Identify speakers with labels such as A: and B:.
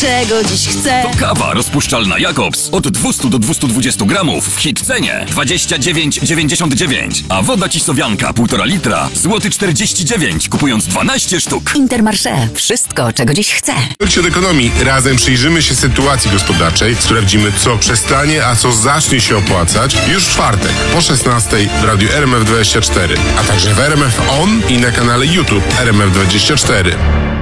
A: czego dziś chcę.
B: To kawa rozpuszczalna Jakobs od 200 do 220 gramów w hit cenie 29,99. A woda Cisowianka 1,5 litra złoty 49, kupując 12 sztuk.
A: Intermarché. Wszystko, czego dziś chcę.
C: Od ekonomii razem przyjrzymy się sytuacji gospodarczej, sprawdzimy, co przestanie, a co zacznie się opłacać już w czwartek po 16 w radiu RMF24, a także w RMF On i na kanale YouTube RMF24.